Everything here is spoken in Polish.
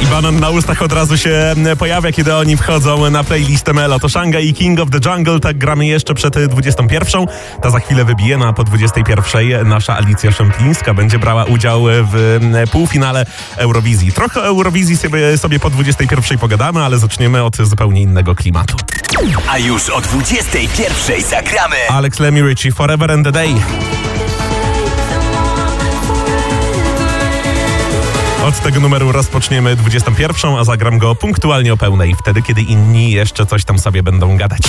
Banan na ustach od razu się pojawia, kiedy oni wchodzą na playlistę Melo. To Shanga i King of the Jungle, tak gramy jeszcze przed 21. Ta za chwilę wybije, no a po 21. nasza Alicja Szemplińska będzie brała udział w półfinale Eurowizji. Trochę o Eurowizji sobie po 21. pogadamy, ale zaczniemy od zupełnie innego klimatu. A już o 21. zagramy Alex Lemmy Richie, Forever and a Day. Od tego numeru rozpoczniemy 21, a zagram go punktualnie o pełnej, wtedy kiedy inni jeszcze coś tam sobie będą gadać.